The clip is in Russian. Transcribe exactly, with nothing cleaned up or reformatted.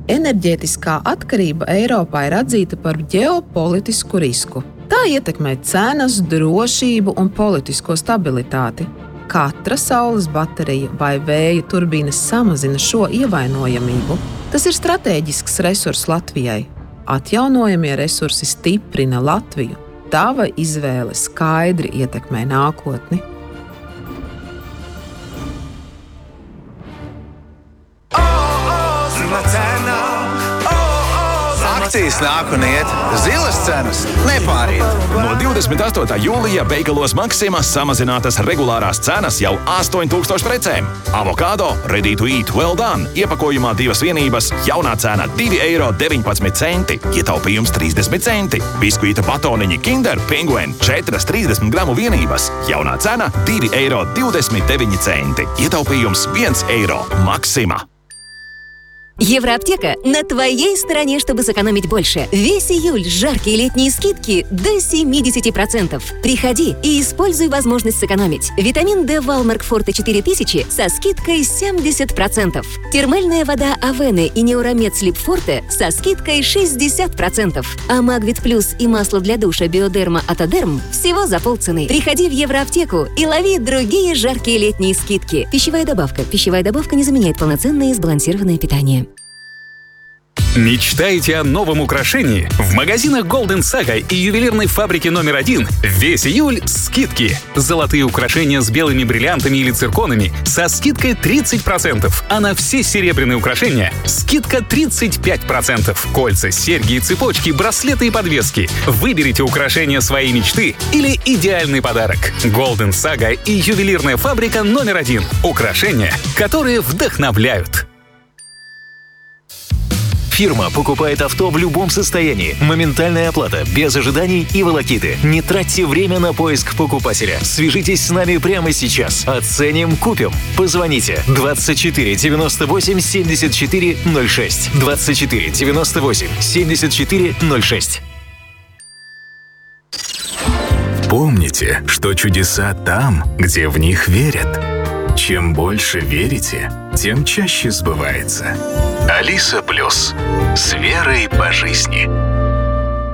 Enerģētiskā atkarība Eiropā ir atzīta par ģeopolitisku risku. Tā ietekmē cenas, drošību un politisko stabilitāti. Katra saules baterija vai vēja turbīnas samazina šo ievainojamību. Tas ir stratēģisks resurs Latvijai. Atjaunojamie resursi stiprina Latviju. Tava izvēle skaidri ietekmē nākotni. Akcijas nāk un iet, zilas cenas nepārīt. No divdesmit astotā jūlijā veikalos Maxima samazinātas regulārās cenas jau astoņi tūkstoši precēm. Avokado ready to eat well done. Iepakojumā divas vienības, jaunā cena divi eiro deviņpadsmit centi, ietaupījums trīsdesmit centi. Biskuīta batoniņi Kinder Penguin četras trīsdesmit gramu vienības, jaunā cena divi eiro divdesmit deviņi centi, ietaupījums viens eiro. Maxima. Евроаптека на твоей стороне, чтобы сэкономить больше. Весь июль жаркие летние скидки до семьдесят процентов. Приходи и используй возможность сэкономить. Витамин D Валмарк Форте четыре тысячи со скидкой семьдесят процентов. Термальная вода Авены и Неуромед Слип Форте со скидкой шестьдесят процентов. А Магвит Плюс и масло для душа Биодерма Атодерм всего за полцены. Приходи в Евроаптеку и лови другие жаркие летние скидки. Пищевая добавка. Пищевая добавка не заменяет полноценное и сбалансированное питание. Мечтаете о новом украшении? В магазинах Golden Saga и ювелирной фабрике номер один весь июль скидки. Золотые украшения с белыми бриллиантами или цирконами со скидкой тридцать процентов, а на все серебряные украшения скидка тридцать пять процентов. Кольца, серьги и цепочки, браслеты и подвески. Выберите украшения своей мечты или идеальный подарок. Golden Saga и ювелирная фабрика номер один. Украшения, которые вдохновляют. Фирма покупает авто в любом состоянии. Моментальная оплата, без ожиданий и волокиты. Не тратьте время на поиск покупателя. Свяжитесь с нами прямо сейчас. Оценим, купим. Позвоните двадцать четыре девяносто восемь семьдесят четыре ноль шесть. двадцать четыре девяносто восемь семьдесят четыре ноль шесть. Помните, что чудеса там, где в них верят. Чем больше верите, тем чаще сбывается. Алиса Плюс. С верой по жизни.